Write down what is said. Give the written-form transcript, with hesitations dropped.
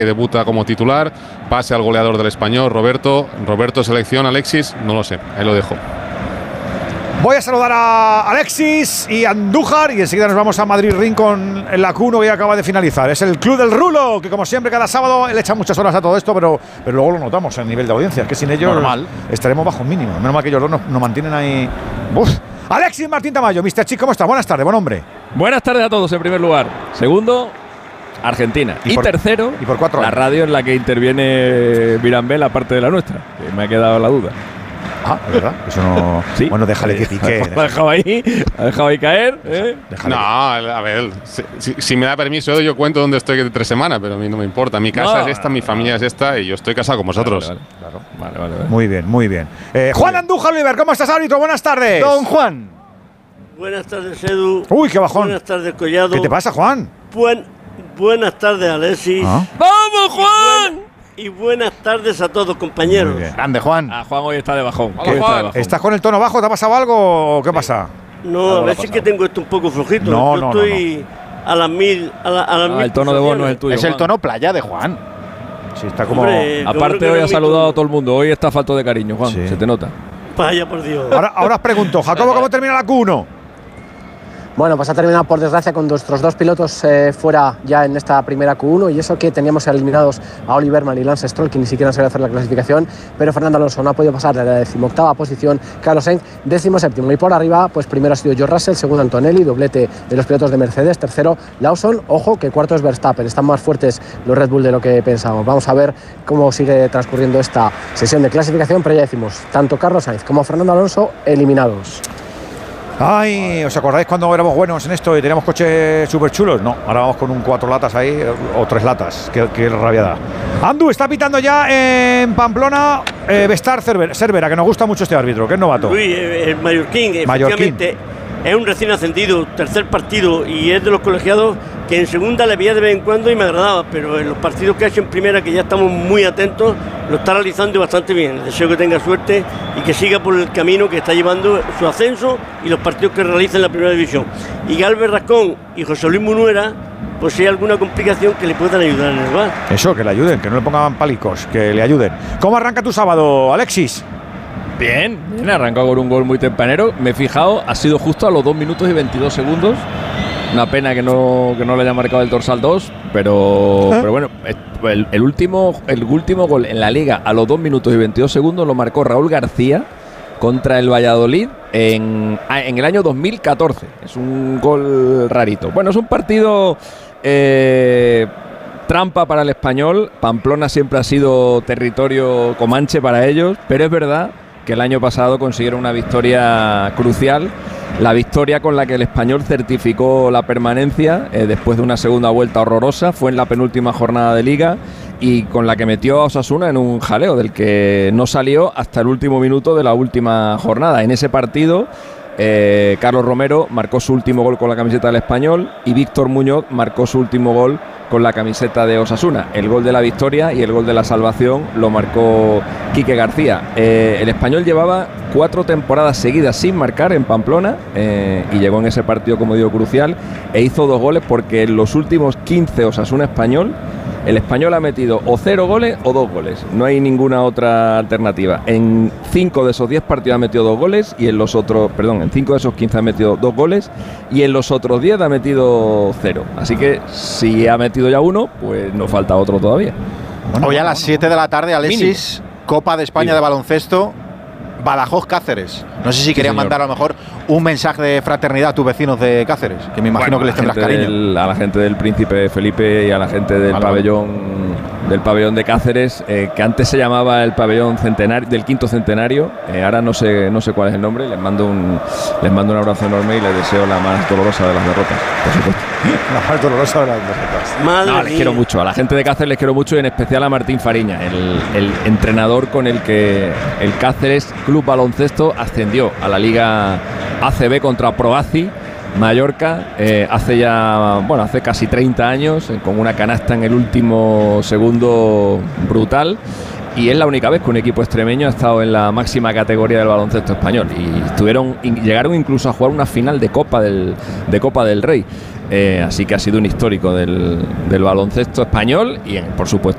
que debuta como titular, pase al goleador del Español, Roberto selección, Alexis, no lo sé, ahí lo dejo. Voy a saludar a Alexis y Andújar y enseguida nos vamos a Madrid Ring con el Lacuno que acaba de finalizar. Es el Club del Rulo, que como siempre cada sábado él echa muchas horas a todo esto, pero luego lo notamos en el nivel de audiencia, que sin ellos estaremos bajo un mínimo. Menos mal que ellos nos mantienen ahí. ¡Uf! Alexis Martín Tamayo, Mr. Chic, ¿cómo estás? Buenas tardes, buen hombre. Buenas tardes a todos en primer lugar. Segundo, Argentina. Y tercero, y por 4 años, la radio en la que interviene Mirambel, aparte de la nuestra, que me ha quedado la duda. Ah, ¿es verdad? Eso no. ¿Sí? Bueno, déjale que pique. ¿La ha dejado ahí caer? No, a ver, si me da permiso, yo cuento dónde estoy de 3 semanas, pero a mí no me importa. Mi casa es esta, mi familia es esta y yo estoy casado con vosotros. Vale. Muy bien, muy bien. Juan Andújar Oliver, ¿cómo estás, árbitro? Buenas tardes. Don Juan. Buenas tardes, Edu. Uy, qué bajón. Buenas tardes, Collado. ¿Qué te pasa, Juan? Buenas tardes, Alexis. ¿Ah? ¡Vamos, Juan! Y buenas tardes a todos, compañeros. Grande, Juan. Juan hoy está de bajón. ¿Estás con el tono bajo? ¿Te ha pasado algo o qué pasa? No, a veces que tengo esto un poco flojito. No, yo estoy a las mil. El tono de voz no es el tuyo. Es el tono playa de Juan. Sí, está como. Hombre, aparte, hoy ha saludado a todo el mundo. Hoy está falto de cariño, Juan. Sí. Se te nota. Vaya por Dios. Ahora os pregunto, Jacobo, ¿cómo termina la Q1? Bueno, pues ha terminado por desgracia con nuestros dos pilotos fuera ya en esta primera Q1 y eso que teníamos eliminados a Oliver Mann y Lance Stroll, que ni siquiera han sabido hacer la clasificación, pero Fernando Alonso no ha podido pasar de la 18ª posición, Carlos Sainz 17º y por arriba, pues primero ha sido George Russell, segundo Antonelli, doblete de los pilotos de Mercedes, tercero Lawson, ojo que cuarto es Verstappen, están más fuertes los Red Bull de lo que pensamos. Vamos a ver cómo sigue transcurriendo esta sesión de clasificación, pero ya decimos, tanto Carlos Sainz como Fernando Alonso eliminados. Ay, ¿os acordáis cuando éramos buenos en esto y teníamos coches súper chulos? No, ahora vamos con un 4 latas ahí, o 3 latas, qué rabia da. Andu, está pitando ya en Pamplona Vestar Cervera, que nos gusta mucho este árbitro, que es novato. Uy, el Mallorquín, efectivamente, es un recién ascendido, tercer partido, y es de los colegiados que en segunda le veía de vez en cuando y me agradaba, pero en los partidos que ha hecho en primera, que ya estamos muy atentos, lo está realizando bastante bien. Le deseo que tenga suerte y que siga por el camino que está llevando su ascenso y los partidos que realiza en la primera división. Y Galvez Rascón y José Luis Munuera, pues si hay alguna complicación que le puedan ayudar en el bar. Eso, que le ayuden, que no le pongan palicos, que le ayuden. ¿Cómo arranca tu sábado, Alexis? Bien, arrancado con un gol muy tempranero. Me he fijado, ha sido justo a los 2 minutos y 22 segundos. Una pena que no le haya marcado el dorsal 2, pero bueno, el último gol en la Liga a los 2 minutos y 22 segundos lo marcó Raúl García contra el Valladolid en el año 2014. Es un gol rarito. Bueno, es un partido trampa para el Español. Pamplona siempre ha sido territorio comanche para ellos, pero es verdad que el año pasado consiguieron una victoria crucial, la victoria con la que el Español certificó la permanencia después de una segunda vuelta horrorosa. Fue en la penúltima jornada de Liga y con la que metió a Osasuna en un jaleo del que no salió hasta el último minuto de la última jornada. En ese partido Carlos Romero marcó su último gol con la camiseta del Español y Víctor Muñoz marcó su último gol con la camiseta de Osasuna. El gol de la victoria y el gol de la salvación lo marcó Quique García. El Español llevaba 4 temporadas seguidas sin marcar en Pamplona y llegó en ese partido, como digo, crucial, e hizo 2 goles porque en los últimos 15 Osasuna Español, el Español ha metido o 0 goles o 2 goles. No hay ninguna otra alternativa. En 5 de esos 10 partidos ha metido 2 goles y en los otros, en 5 de esos 15 ha metido 2 goles y en los otros 10 ha metido 0. Así que si ha metido ya 1, pues nos falta otro todavía. Hoy a las 7 de la tarde, Alexis, mínimo. Copa de España de baloncesto, Badajoz Cáceres. No sé si querían mandar a lo mejor un mensaje de fraternidad a tus vecinos de Cáceres, que me imagino que les tendrás cariño. A la gente del Príncipe Felipe y a la gente del pabellón de Cáceres, que antes se llamaba el pabellón centenario, del 5º centenario, ahora no sé cuál es el nombre. Les mando un abrazo enorme y les deseo la más dolorosa de las derrotas, por supuesto. La más dolorosa de las derrotas. Les quiero mucho, a la gente de Cáceres les quiero mucho y en especial a Martín Fariña, el entrenador con el que el Cáceres Club Baloncesto ascendió a la Liga ACB contra Proaci Mallorca hace casi 30 años, con una canasta en el último segundo brutal, y es la única vez que un equipo extremeño ha estado en la máxima categoría del baloncesto español y llegaron incluso a jugar una final de Copa del Rey. Así que ha sido un histórico del baloncesto español y por supuesto